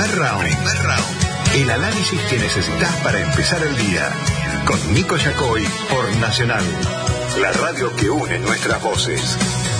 Round. El análisis que necesitas para empezar el día. Con Nico Yacoy por Nacional. La radio que une nuestras voces.